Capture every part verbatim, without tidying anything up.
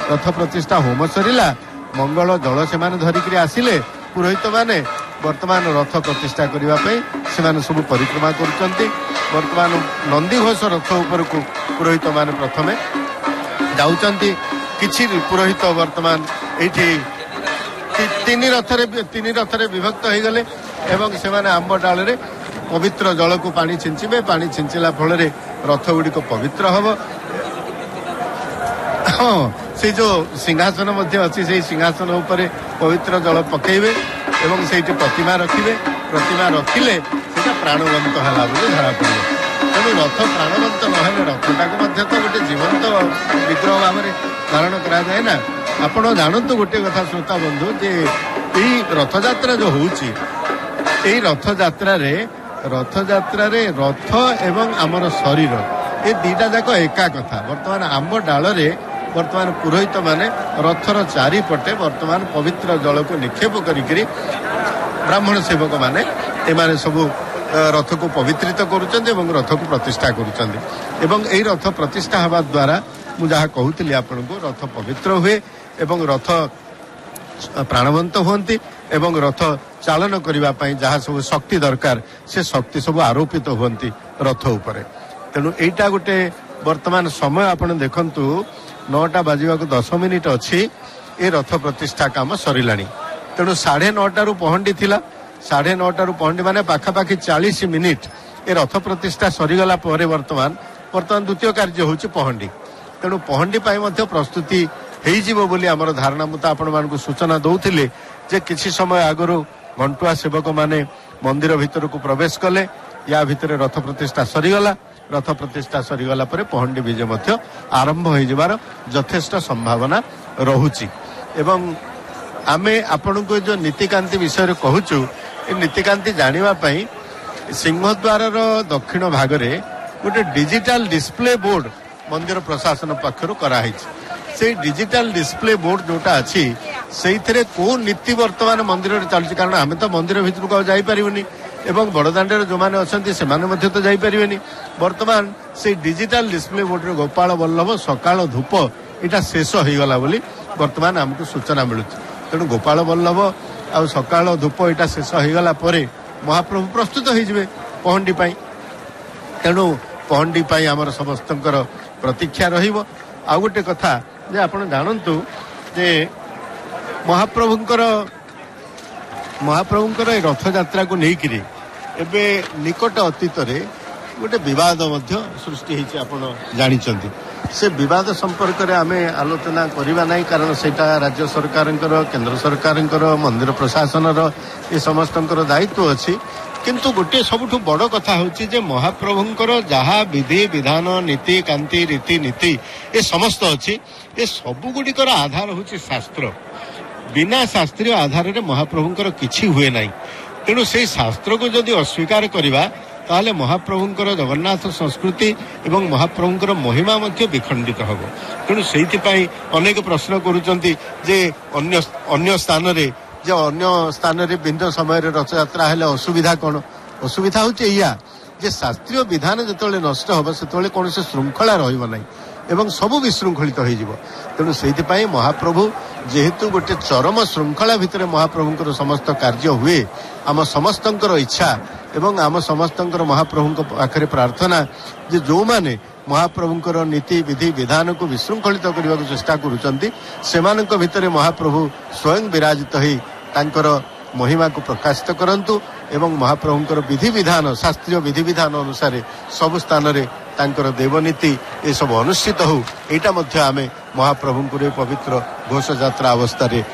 रथ प्रतिष्ठा होम सरिला मंगल जल से धरिक आसिले पुरोहित माने वर्तमान रथ प्रतिष्ठा करने से सब परिक्रमा करुँच वर्तमान नंदीघोष रथ उपर को पुरोहित माने प्रथम जाऊँच किछि पुरोहित वर्तमान ये तीन रथरे तीन रथरे विभक्त हो गले एवं से आंब डाल रे पवित्र जल को पानी छिंचे पानी छिंचला फल रथ गुड़िक पवित्र हम हाँ से जो सिंहासन अच्छी से सिंहासन उपर पवित्र जल पकेबे एवं से प्रतिमा रखिए प्रतिमा रखिले से प्राणवंत है धरा पड़े तेणु रथ प्राणवंत नहेले रथटा को तो गोटे जीवंत विग्रह भाव में धारण कराए ना आपण जानतु गोटे कथा श्रोता बंधु जे यही रथयात्रा जो होची यही रथयात्रा रथयात्रा रथ एवं आमर शरीर ये दीटा जाक एका कथा वर्तमान आंब डाल वर्तमान पुरोहित माने रथर चारिपटे वर्तमान पवित्र जल को निक्षेप करी ब्राह्मण सेवक माने एमाने सबू रथ को पवित्रित करुचंदी एवं रथ को प्रतिष्ठा करुचंदी एवं एही रथ प्रतिष्ठा हवा द्वारा मु जहाँ कहूली आपण को रथ पवित्र हुए एवं रथ प्राणवंत हुअंती एवं रथ चालन करने जहाँ सब शक्ति दरकार से शक्ति सब आरोपित हुअंती रथ उपरे तेणु एटा गोटे वर्तमान समय आपण देखंतु नौटा बाजिबा को दस मिनिट अच्छी ये रथ प्रतिष्ठा काम सरिलानी तेणु साढ़े नौटा रु पहंडी थिला साढ़े नौटा रु पहंडी माने पाखापाखि चालीस मिनिट ये रथ प्रतिष्ठा सरीगला पर वर्तमान वर्तमान द्वितीय कार्य होची पहंडी तेणु पहंडी पाई मध्य प्रस्तुति हेइजिबो बोली हमर धारणा मुता आपण मानकु सूचना दउथिले जे किछि समय आगरु घंटुआ सेवक माने मंदिर भितर को प्रवेश कले या भितर रथ प्रतिष्ठा सरीगला रथ प्रतिष्ठा सरीगला पर पहंडी विजय मध्य आरंभ हो जबार यथेष्ट संभावना रहुची एवं आमे आपण को जो नीतिकांति विषय कहूचु ए नीतिकांति जानिबा पई सिंहद्वार दक्षिण भाग रे गोटे डिजिटल डिस्प्ले बोर्ड मंदिर प्रशासन पक्षरु कराहिछि से डिजिटल डिस्प्ले बोर्ड जोटा अच्छी से को नीति वर्तमान मंदिर चलती कारण आम तो मंदिर भितर को जाई परिबनी एवं बड़दाण्डर जो मैंने अच्छा से तो जापरि वर्तमान से डिजिटल डिस्प्ले बोर्ड रे गोपाल बल्लभ सकाल धूप यहाँ शेष हो गला बोली वर्तमान आमको सूचना मिलूँ तेणु गोपाल बल्लभ आ सकाल धूप यहाँ शेष हो गला महाप्रभु प्रस्तुत हो पहंडी तेणु पहंडी आमर समस्त प्रतीक्षा रहिबो। आ गोटे कथा जे आपण जानतु जे महाप्रभुंकर महाप्रभुंकर रथ यात्रा को लेकिरी एबे निकट अतीत रे गोटे विवाद मध्य सृष्टि होइछि आपण जानिचंती से विवाद संपर्क रे आमे आलोचना करिबा नाही कारण सेटा राज्य सरकारंकर केंद्र सरकारंकर मंदिर प्रशासनर ए समस्तंकर दायित्व अछि किंतु गोटे सबुठु बड़ कथा होची जे महाप्रभुंकर जहा विधि विधान नीति कांति रीति नीति ए समस्त अछि ए सबु गुडिकर आधार होची शास्त्र बिना शास्त्रीय आधार रे महाप्रभुंकर किछि हुए नाही तेणु से शास्त्र को जदि अस्वीकार करिबा ताले महाप्रभुंकर जगन्नाथ संस्कृति एवं महाप्रभुंकर महिमा मध्य विखंडित हबो तेणु सेहिति पई अनेक प्रश्न करूचंती जे अन्य अन्य स्थान रे जो अन्य स्थान रे बिंद समय रथ यात्रा हेले असुविधा कौन असुविधा होचे या जे शास्त्रीय विधान जतले नष्ट होबो सेतले कोन से श्रृंखला रहिबो नाही एवं सबु विशृंखलित हो जिवो तेणु सेहिति पई महाप्रभु जेहेतु गोटे चरम श्रृंखला भितर महाप्रभुंकर समस्त कार्य हुए आम समस्तंकर इच्छा एवं आम समस्तंकर महाप्रभुंक पाखरे प्रार्थना जे जो माने महाप्रभुंकर नीति विधि विधान को विशृंखलित करने को चेष्टा करुचंती सेमानक भितर महाप्रभु स्वयं विराजित होई तांकर महिमा को प्रकाशित करंतु एवं महाप्रभुंकर विधि विधान शास्त्रीय विधि विधान अनुसार सब स्थान रे तांकर देवनीति ये सब अनुष्ठित हो एटा मध्य आमे महाप्रभुंकर पवित्र घोष यात्रा अवस्था रे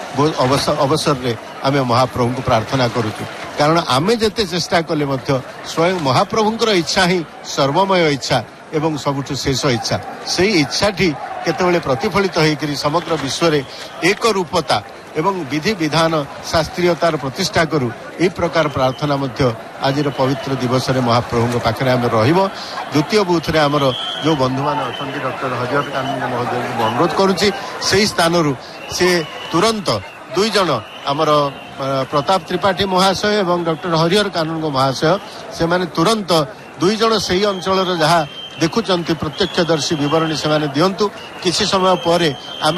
अवसर रे आमे महाप्रभु को प्रार्थना करूछु कारण आमे जते चेष्टा कले मध्य स्वयं महाप्रभुंकर इच्छा ही सर्वमय इच्छा एवं सबुठ शेष इच्छा से इच्छा ठी केतबेले प्रतिफलित होइकरी समग्र विश्व रे एक रूपता एवं विधि विधान शास्त्रीयतार प्रतिष्ठा करू ए प्रकार प्रार्थना मध्य आज पवित्र दिवस रे महाप्रभु पाखरे आम रहिबो। द्वितीय बूथ रे आमर जो बंधु मान अछंती डॉक्टर हरिहर कानून महोदय को अनुरोध करूची सेही स्थान रु से तुरंत दुई जन आमर प्रताप त्रिपाठी महाशय एवं डॉक्टर हरिहर कानून महाशय से माने तुरंत दुई जन सेही अंचल जहाँ देखुचंती प्रत्यक्षदर्शी विवरणी से दिंतु किसी समय पर